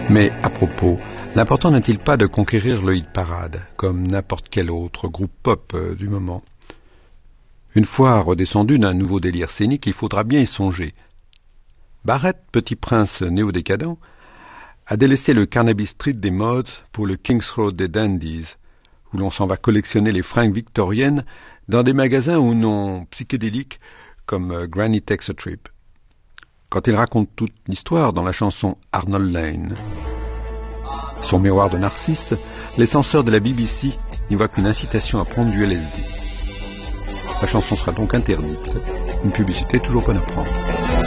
Mais à propos, l'important n'est-il pas de conquérir le hit parade, comme n'importe quel autre groupe pop du moment? Une fois redescendu d'un nouveau délire scénique, il faudra bien y songer. Barrett, petit prince néo-décadent, a délaissé le Carnaby Street des modes pour le King's Road des dandies, où l'on s'en va collectionner les fringues victoriennes dans des magasins au nom psychédélique comme Granny Takes a Trip. Quand il raconte toute l'histoire dans la chanson Arnold Lane, son miroir de Narcisse, les censeurs de la BBC n'y voient qu'une incitation à prendre du LSD. La chanson sera donc interdite. Une publicité toujours bonne à prendre.